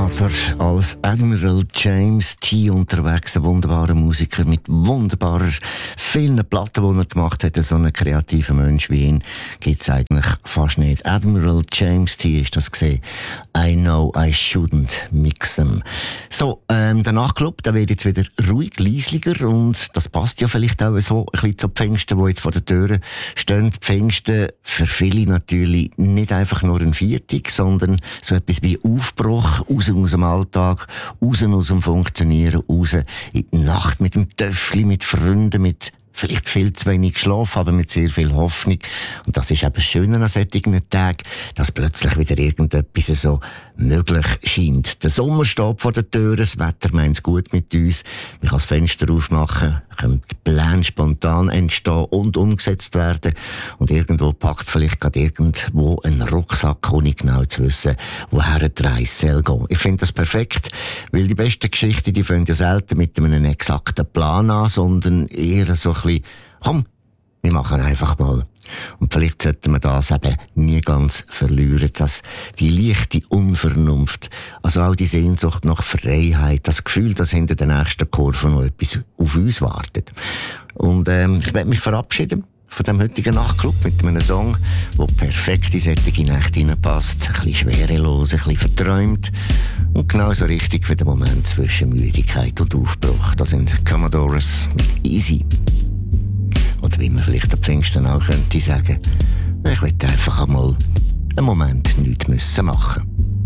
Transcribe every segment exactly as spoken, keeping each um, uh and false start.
Theater als Admiral James T. unterwegs, ein wunderbarer Musiker mit wunderbarer, vielen Platten, die er gemacht hat. So einen kreativen Mensch wie ihn gibt es eigentlich fast nicht. Admiral James T. ist das gesehen. I know I shouldn't mix them. So, ähm, der Nachtclub, der wird jetzt wieder ruhig, leislicher und das passt ja vielleicht auch so ein bisschen zu Pfingsten, die jetzt vor der Tür stehen. Die Pfingsten für viele natürlich nicht einfach nur ein Viertag, sondern so etwas wie Aufbruch, raus aus dem Alltag, raus aus dem Funktionieren, raus in die Nacht mit dem Töffli, mit Freunden, mit vielleicht viel zu wenig geschlafen, aber mit sehr viel Hoffnung. Und das ist eben das Schöne an solchen Tagen, dass plötzlich wieder irgendetwas so möglich scheint. Der Sommer steht vor der Tür, das Wetter meint es gut mit uns. Man kann das Fenster aufmachen, können die Pläne spontan entstehen und umgesetzt werden. Und irgendwo packt vielleicht gerade irgendwo ein Rucksack, ohne genau zu wissen, woher die Reise soll gehen. Ich finde das perfekt, weil die besten Geschichten, die fangen ja selten mit einem exakten Plan an, sondern eher so ein bisschen, komm, wir machen einfach mal. Und vielleicht sollten wir das eben nie ganz verlieren, dass die leichte Unvernunft, also auch die Sehnsucht nach Freiheit, das Gefühl, dass hinter der nächsten Kurve noch etwas auf uns wartet. Und ähm, ich werde mich verabschieden von dem heutigen Nachtclub mit einem Song, der perfekt in solche Nächte hineinpasst, ein bisschen schwerelos, ein bisschen verträumt und genauso richtig für den Moment zwischen Müdigkeit und Aufbruch. Das sind Commodores mit Easy. Oder wie man vielleicht am Pfingsten auch könnte sagen, ich will einfach einmal einen Moment nichts müssen machen.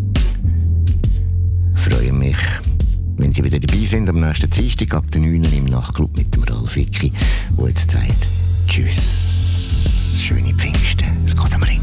Ich freue mich, wenn Sie wieder dabei sind am nächsten Dienstag ab der neun im Nachtclub mit dem Ralf Icki, der jetzt sagt, tschüss, schöne Pfingsten, es geht am Ring.